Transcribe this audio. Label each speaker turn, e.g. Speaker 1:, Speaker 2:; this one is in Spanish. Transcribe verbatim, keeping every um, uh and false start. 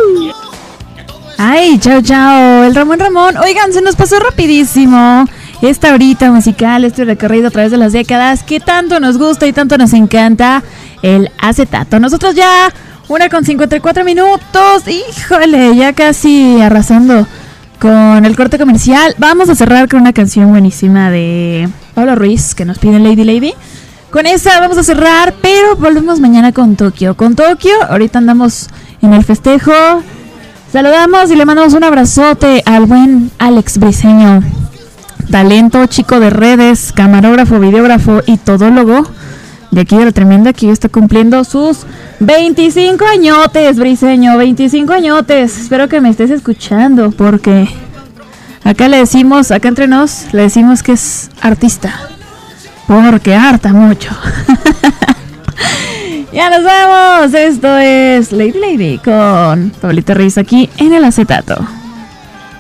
Speaker 1: Ay, chao, chao, el Ramón Ramón. Oigan, se nos pasó rapidísimo esta horita musical, este recorrido a través de las décadas que tanto nos gusta y tanto nos encanta el acetato. Nosotros ya una con cincuenta y cuatro minutos, híjole, ya casi arrasando con el corte comercial. Vamos a cerrar con una canción buenísima de Pablo Ruiz que nos pide Lady Lady. Con esa vamos a cerrar, pero volvemos mañana con Tokio. Con Tokio, ahorita andamos en el festejo. Saludamos y le mandamos un abrazote al buen Alex Briseño. Talento, chico de redes, camarógrafo, videógrafo y todólogo de aquí de La Tremenda, que ya está cumpliendo sus veinticinco añotes, Briseño, veinticinco añotes. Espero que me estés escuchando, porque acá le decimos, acá entre nos, le decimos que es artista, porque harta mucho. Ya nos vamos. Esto es Lady Lady con Pablito Ruiz aquí en el acetato.